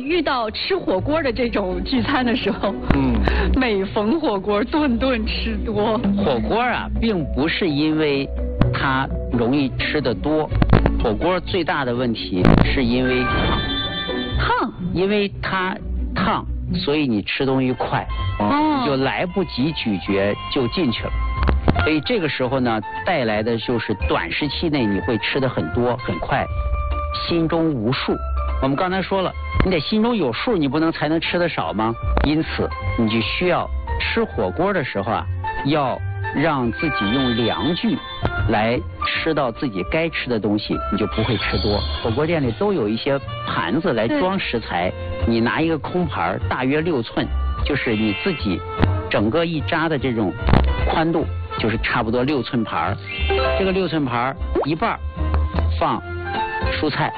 遇到吃火锅的这种聚餐的时候，每逢火锅顿顿吃多。 火锅啊，并不是因为它容易吃得多，火锅最大的问题是因为烫，因为它烫，所以你吃东西快，你就来不及咀嚼就进去了。所以这个时候呢，带来的就是短时期内你会吃得很多很快，心中无数。我们刚才说了，你得心中有数，你不能才能吃得少吗？因此你就需要吃火锅的时候啊，要让自己用量具来吃到自己该吃的东西，你就不会吃多。火锅店里都有一些盘子来装食材，你拿一个空盘，大约6寸，就是你自己整个一扎的这种宽度，就是差不多6寸盘。这个6寸盘一半放蔬菜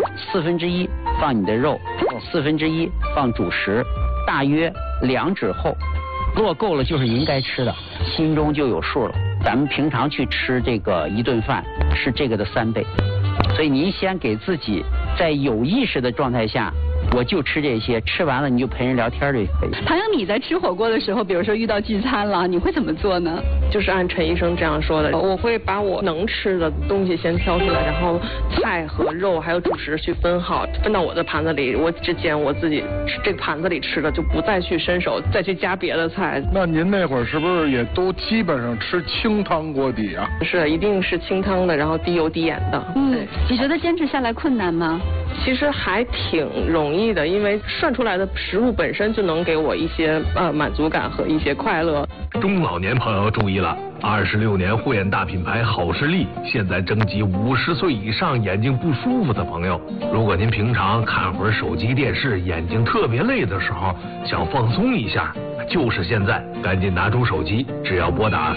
，1/4放你的肉，1/4放主食，大约2指厚。如果够了就是应该吃的，心中就有数了。咱们平常去吃这个一顿饭是这个的3倍，所以您先给自己在有意识的状态下，我就吃这些，吃完了你就陪人聊天就可以。 唐英，你在吃火锅的时候，比如说遇到聚餐了，你会怎么做呢？ 就是按陈医生这样说的，我会把我能吃的东西先挑出来，然后菜和肉还有主食去分好，分到我的盘子里。我只捡我自己这个盘子里吃的，就不再去伸手再去加别的菜。 那您那会儿是不是也都基本上吃清汤锅底啊？ 是，一定是清汤的，然后低油低盐的。 你觉得坚持下来困难吗？ 其实还挺容易的，因为涮出来的食物本身就能给我一些满足感和一些快乐。 中老年朋友注意了，26年护眼大品牌好视力现在征集50岁以上眼睛不舒服的朋友。如果您平常看会儿手机电视，眼睛特别累的时候，想放松一下，就是现在，赶紧拿出手机，只要拨打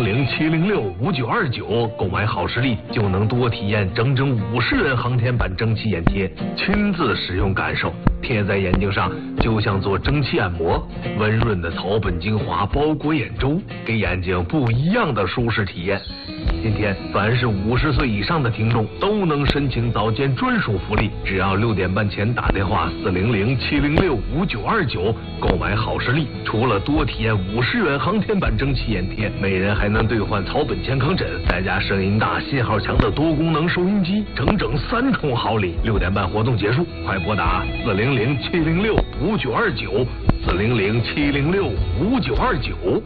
400-706-5929购买好视力，就能多体验整整50元航天版蒸汽眼贴，亲自使用感受，贴在眼睛上就像做蒸汽按摩，温润的草本精华包裹眼周，给眼睛不一样的舒适体验。今天凡是50岁以上的听众都能申请早间专属福利，只要6点半前打电话400-706-5929购买好视力，除了多体验50元航天版蒸汽眼贴，每人还能兑换草本健康枕，再加声音大信号强的多功能收音机，整整3重好礼。6点半活动结束，快拨打400-706-5929 400-706-5929。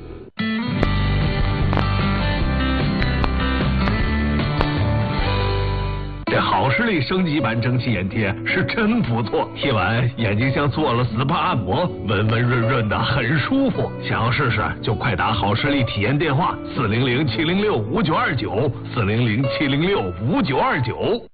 这好视力升级版蒸汽眼贴是真不错，贴完眼睛像做了 SPA 按摩，温温润润的，很舒服。想要试试就快打好视力体验电话400-706-5929 400-706-5929。